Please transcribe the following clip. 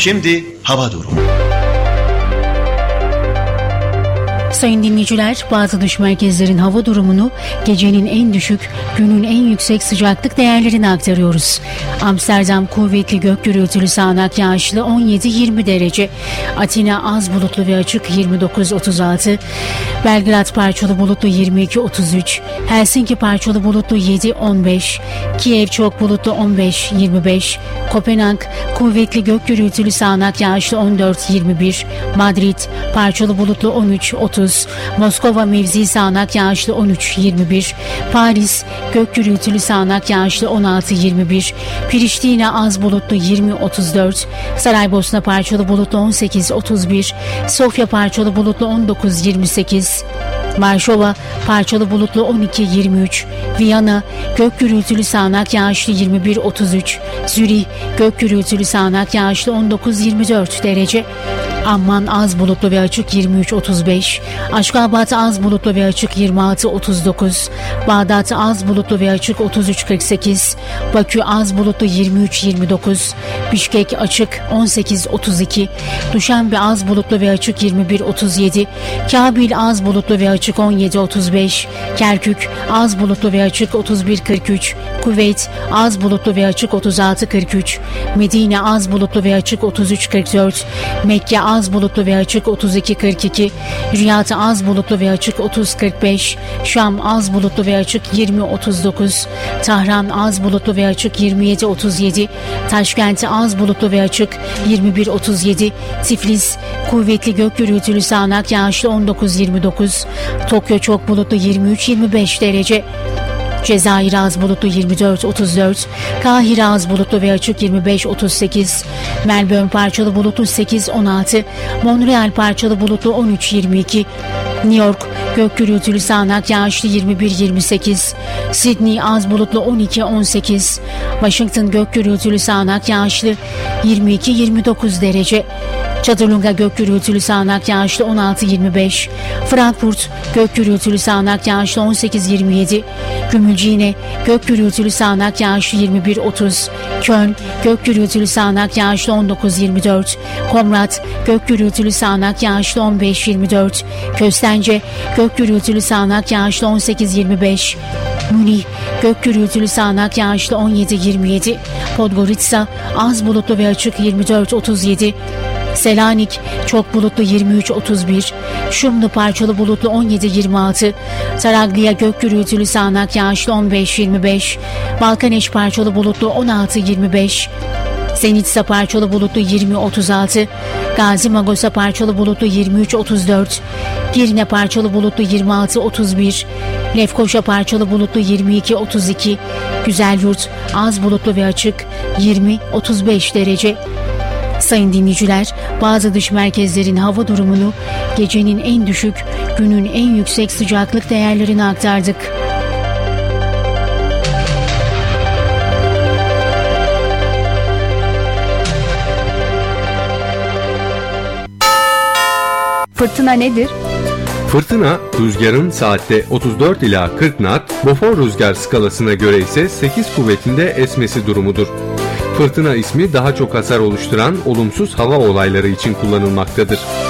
Şimdi hava durumu. Sayın dinleyiciler, bazı dış merkezlerin hava durumunu, gecenin en düşük, günün en yüksek sıcaklık değerlerini aktarıyoruz. Amsterdam kuvvetli gök gürültülü sağanak yağışlı 17-20 derece. Atina az bulutlu ve açık 29-36. Belgrad parçalı bulutlu 22-33. Helsinki parçalı bulutlu 7-15. Kiev çok bulutlu 15-25. Kopenhag kuvvetli gök gürültülü sağanak yağışlı 14-21. Madrid parçalı bulutlu 13-30. Moskova mevzi sağanak yağışlı 13-21. Paris gök gürültülü sağanak yağışlı 16-21. Priştine az bulutlu 20-34. Saraybosna parçalı bulutlu 18-31. Sofya parçalı bulutlu 19-28. Varşova parçalı bulutlu 12-23. Viyana gök gürültülü sağanak yağışlı 21-33. Zürih gök gürültülü sağanak yağışlı 19-24 derece. Amman az bulutlu ve açık 23-35. Aşgabat az bulutlu ve açık 26-39. Bağdat az bulutlu ve açık 33-48. Bakü az bulutlu 23-29. Bişkek açık 18-32. Duşanbe az bulutlu ve açık 21-37. Kabil az bulutlu ve açık 17-35. Kerkük az bulutlu ve açık 31-43. Kuveyt az bulutlu ve açık 36-43. Medine az bulutlu ve açık 33-44. Mekke az bulutlu ve açık 32-42. Riyad az bulutlu ve açık 30-45. Şam az bulutlu ve açık 20-39. Tahran az bulutlu ve açık 27-37. Taşkent az bulutlu ve açık 21-37. Tiflis kuvvetli gök gürültülü sağanak yağışlı 19-29. Tokyo çok bulutlu 23-25 derece. Cezayir az bulutlu 24-34, Kahire az bulutlu ve açık 25-38, Melbourne parçalı bulutlu 8-16, Montreal parçalı bulutlu 13-22, New York gök gürültülü sağanak yağışlı 21-28, Sydney az bulutlu 12-18, Washington gök gürültülü sağanak yağışlı 22-29 derece. Çadırlunga gök gürültülü sağanak yağışlı 16-25, Frankfurt gök gürültülü sağanak yağışlı 18-27, Gümülcine gök gürültülü sağanak yağışlı 21-30, Köln gök gürültülü sağanak yağışlı 19-24, Komrat gök gürültülü sağanak yağışlı 15-24, Köstence gök gürültülü sağanak yağışlı 18-25, Münih gök gürültülü sağanak yağışlı 17-27, Podgorica az bulutlu ve açık 24-37, Selanik çok bulutlu 23-31, Şumlu parçalı bulutlu 17-26, Taraglia gök gürültülü sağanak yağışlı 15-25, Balkaneş parçalı bulutlu 16-25, Zenitsa parçalı bulutlu 20-36, Gazi Magosa parçalı bulutlu 23-34, Girne parçalı bulutlu 26-31, Lefkoşa parçalı bulutlu 22-32, Güzelyurt az bulutlu ve açık 20-35 derece. Sayın dinleyiciler, bazı dış merkezlerin hava durumunu, gecenin en düşük, günün en yüksek sıcaklık değerlerini aktardık. Fırtına nedir? Fırtına, rüzgarın saatte 34 ila 40 knot, Beaufort rüzgar skalasına göre ise 8 kuvvetinde esmesi durumudur. Fırtına ismi daha çok hasar oluşturan olumsuz hava olayları için kullanılmaktadır.